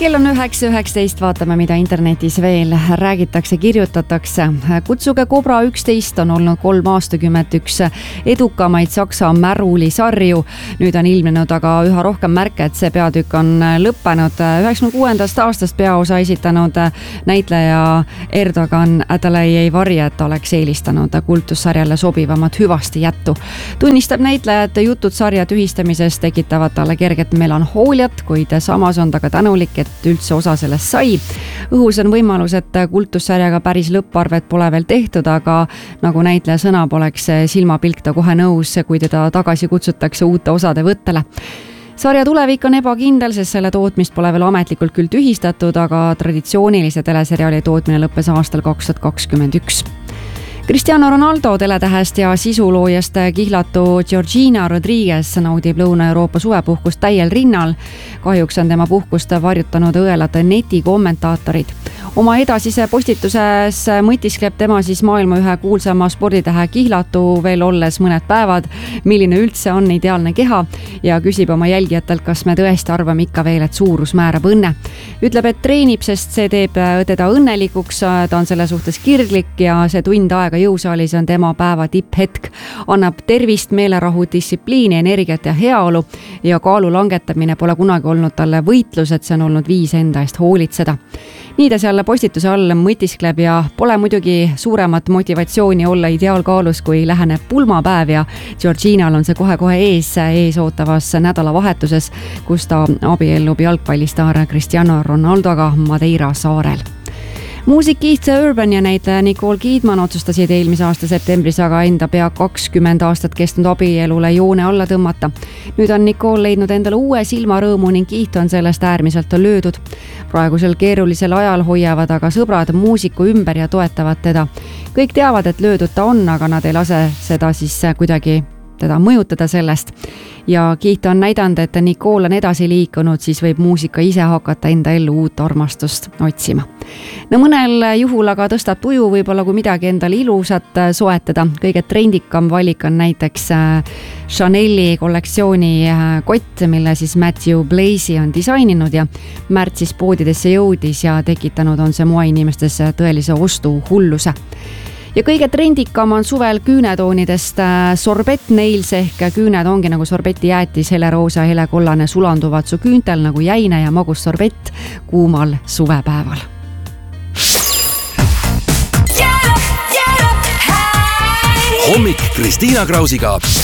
Kell on 9:19, vaatame, mida internetis veel räägitakse, kirjutatakse. Kutsuge Kobra 11 on olnud 3 aastakümmet üks edukamaid Saksa märulisarju. Nüüd on ilmnenud aga üha rohkem märke, et see peatükk on lõppenud. 96. aastast peaosa esitanud näitleja Erdogan Adalai ei varja, et oleks eelistanud kultussarjale sobivamat hüvasti jättu. Tunnistab näitleja, et jutud sarja tühistamisest tekitavad talle kerget melanhooliat, kuid samas on ta ka tänulik, et üldse osa sellest sai. Õhus on võimalus, et kultussarjaga päris lõpparvet pole veel tehtud, aga nagu näitleja sõna poleks silmapilk ta kohe nõus, kui teda tagasi kutsutakse uute osade võttele. Sarja tulevik on ebakindel, sest selle tootmist pole veel ametlikult küll tühistatud, aga traditsioonilise teleseriaali tootmine lõppes aastal 2021. Cristiano Ronaldo teletähest ja sisuloojast kihlatu Georgina Rodriguez naudib Lõuna-Euroopa suvepuhkust täiel rinnal. Kahjuks on tema puhkust varjutanud õelad netikommentaatorid. Oma edasise postituses mõtiskleb tema siis maailma ühe kuulsama sporditähe kihlatu veel olles mõned päevad, milline üldse on ideaalne keha ja küsib oma jälgijatelt, kas me tõesti arvame ikka veel, et suurus määrab õnne. Ütleb, et treenib, sest see teeb teda õnnelikuks, ta on selle suhtes kirglik ja see tund aega jõusaalis on tema päeva tipphetk. Annab tervist, meelerahu, distsipliini, energiat ja heaolu ja kaalu langetamine pole kunagi olnud talle võitlus, et see on olnud viis enda eest hoolitseda. Nii ta seal postituse all mõtiskleb ja pole muidugi suuremat motivatsiooni olla ideaalkaalus, kui läheneb pulmapäev ja Georginal on see kohe-kohe ees ootavas nädalavahetuses, kus ta abiellub jalgpallistaar Cristiano Ronaldoga Madeira saarel. Muusik Keith Urban ja näitleja Nicole Kidman otsustasid eelmise aasta septembris aga enda pea 20 aastat kestnud abielule joone alla tõmmata. Nüüd on Nicole leidnud endale uue silmarõõmu ning Keith on sellest äärmiselt löödud. Praegusel keerulisel ajal hoiavad aga sõbrad muusiku ümber ja toetavad teda. Kõik teavad, et löödud ta on, aga nad ei lase seda siis kuidagi teda mõjutada sellest. Ja Keith on näidanud, et Nicole on edasi liikunud, siis võib muusika ise hakata enda ellu uut armastust otsima. No mõnel juhul aga tõstab tuju võib-olla, kui midagi endale ilusat soetada. Kõige trendikam valik on näiteks Chanel'i kollektsiooni kott, mille siis Matthew Blazy on disaininud ja märtsis poodidesse jõudis ja tekitanud on see moeinimestes tõelise ostuhulluse. Ja kõige trendikam on suvel küünetoonidest sorbet nails ehk küüned ongi nagu sorbeti jäätis, heleroosa, helekollane sulanduvad su küüntel nagu jäine ja magus sorbett kuumal suvepäeval. Hommik Kristiina Krausiga.